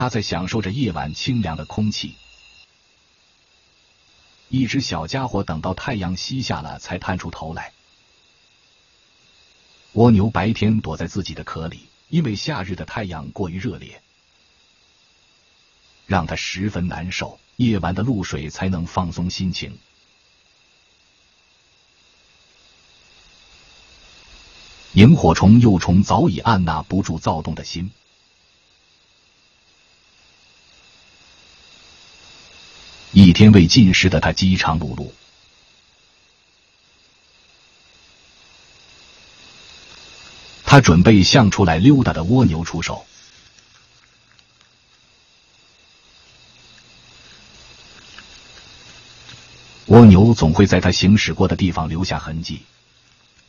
他在享受着夜晚清凉的空气。一只小家伙等到太阳西下了才探出头来。蜗牛白天躲在自己的壳里，因为夏日的太阳过于热烈，让它十分难受，夜晚的露水才能放松心情。萤火虫幼虫早已按捺不住躁动的心，一天未尽时的他饥肠辘辘。他准备向出来溜达的蜗牛出手。蜗牛总会在他行驶过的地方留下痕迹。